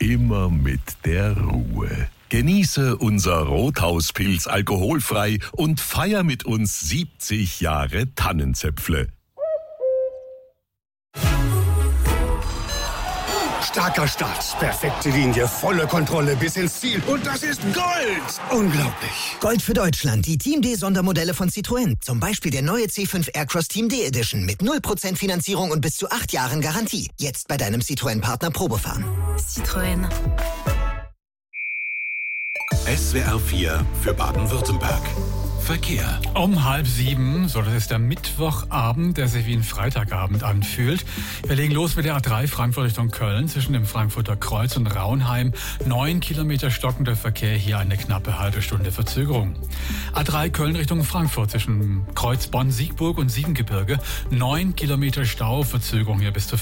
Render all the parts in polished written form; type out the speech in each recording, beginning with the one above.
immer mit der Ruhe. Genieße unser Rothauspilz alkoholfrei und feier mit uns 70 Jahre Tannenzäpfle. Starker Start, perfekte Linie, volle Kontrolle bis ins Ziel. Und das ist Gold! Unglaublich. Gold für Deutschland, die Team D-Sondermodelle von Citroën. Zum Beispiel der neue C5 Aircross Team D Edition mit 0% Finanzierung und bis zu 8 Jahren Garantie. Jetzt bei deinem Citroën-Partner Probefahren. Citroën. SWR 4 für Baden-Württemberg. Verkehr. Um 6:30, so das ist der Mittwochabend, der sich wie ein Freitagabend anfühlt. Wir legen los mit der A3 Frankfurt Richtung Köln zwischen dem Frankfurter Kreuz und Raunheim. 9 Kilometer stockender Verkehr, hier eine knappe halbe Stunde Verzögerung. A3 Köln Richtung Frankfurt zwischen Kreuz Bonn-Siegburg und Siebengebirge. 9 Kilometer Stau, Verzögerung hier bis zu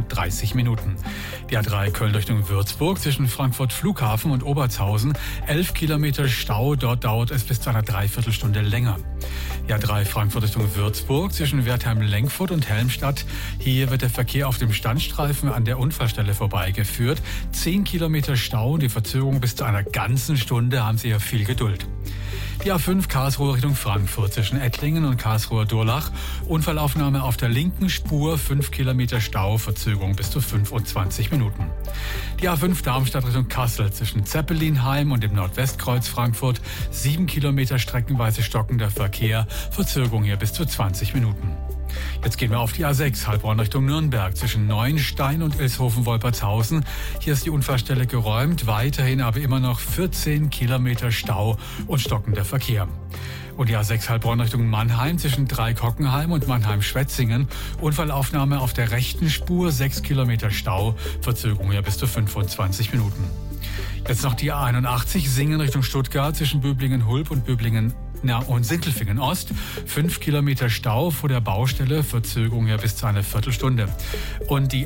35 Minuten. Die A3 Köln Richtung Würzburg zwischen Frankfurt Flughafen und Obertshausen. 11 Kilometer Stau, dort dauert es bis zu einer Dreiviertelstunde länger. Die A3 Frankfurt Richtung Würzburg zwischen Wertheim-Lenkfurt und Helmstadt. Hier wird der Verkehr auf dem Standstreifen an der Unfallstelle vorbeigeführt. 10 Kilometer Stau, die Verzögerung bis zu einer ganzen Stunde, haben Sie ja viel Geduld. Die A5 Karlsruhe Richtung Frankfurt zwischen Ettlingen und Karlsruher Durlach. Unfallaufnahme auf der linken Spur, 5 Kilometer Stau, Verzögerung bis zu 25 Minuten. Die A5 Darmstadt Richtung Kassel zwischen Zeppelinheim und dem Nordwestkreuz Frankfurt. 7 Kilometer streckenweise stockender Verkehr, Verzögerung hier bis zu 20 Minuten. Jetzt gehen wir auf die A6 Heilbronn Richtung Nürnberg zwischen Neuenstein und Ilshofen-Wolpertshausen. Hier ist die Unfallstelle geräumt, weiterhin aber immer noch 14 Kilometer Stau und stockender Verkehr. Und die A6 Heilbronn Richtung Mannheim zwischen Dreikockenheim und Mannheim-Schwetzingen. Unfallaufnahme auf der rechten Spur, 6 Kilometer Stau, Verzögerung ja bis zu 25 Minuten. Jetzt noch die A81 Singen Richtung Stuttgart zwischen Böblingen-Hulb und und Sindelfingen Ost. 5 Kilometer Stau vor der Baustelle, Verzögerung ja bis zu einer Viertelstunde. Und die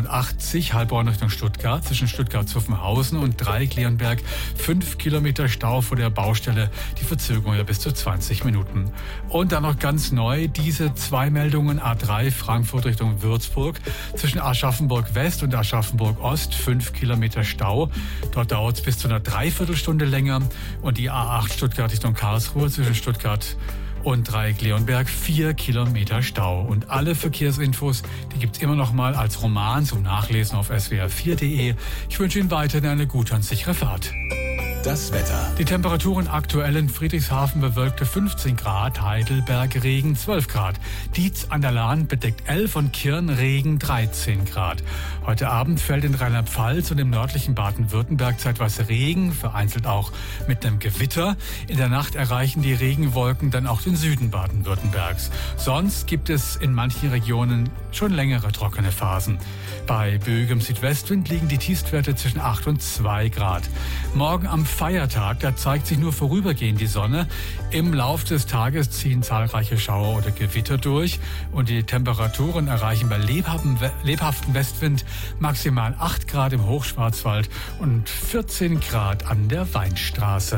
A81 Heilbronn Richtung Stuttgart zwischen Stuttgart-Zuffenhausen und Dreieck-Leonberg. 5 Kilometer Stau vor der Baustelle, die Verzögerung ja bis zu 20 Minuten. Und dann noch ganz neu diese 2 Meldungen A3 Frankfurt Richtung Würzburg zwischen Aschaffenburg West und Aschaffenburg Ost. 5 Kilometer Stau, dort dauert es bis zu einer Dreiviertelstunde länger. Und die A8 Stuttgart Richtung Karlsruhe zwischen Stuttgart und Dreieck-Leonberg, 4 Kilometer Stau. Und alle Verkehrsinfos, die gibt's immer noch mal als Roman zum Nachlesen auf swr4.de. Ich wünsche Ihnen weiterhin eine gute und sichere Fahrt. Das Wetter. Die Temperaturen aktuell in Friedrichshafen bewölkte 15 Grad, Heidelberg Regen 12 Grad, Dietz an der Lahn bedeckt 11 und Kirn Regen 13 Grad. Heute Abend fällt in Rheinland-Pfalz und im nördlichen Baden-Württemberg zeitweise Regen, vereinzelt auch mit einem Gewitter. In der Nacht erreichen die Regenwolken dann auch den Süden Baden-Württembergs. Sonst gibt es in manchen Regionen schon längere trockene Phasen. Bei böigem Südwestwind liegen die Tiefstwerte zwischen 8 und 2 Grad. Morgen am Feiertag, da zeigt sich nur vorübergehend die Sonne. Im Lauf des Tages ziehen zahlreiche Schauer oder Gewitter durch und die Temperaturen erreichen bei lebhaftem Westwind maximal 8 Grad im Hochschwarzwald und 14 Grad an der Weinstraße.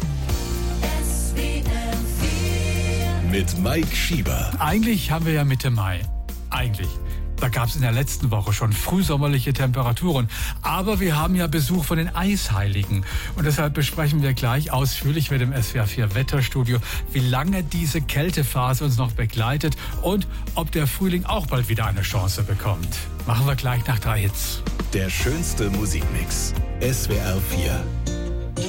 Mit Mike Schieber. Eigentlich haben wir ja Mitte Mai. Eigentlich. Da gab es in der letzten Woche schon frühsommerliche Temperaturen. Aber wir haben ja Besuch von den Eisheiligen. Und deshalb besprechen wir gleich ausführlich mit dem SWR4 Wetterstudio, wie lange diese Kältephase uns noch begleitet und ob der Frühling auch bald wieder eine Chance bekommt. Machen wir gleich nach 3 Hits. Der schönste Musikmix. SWR4.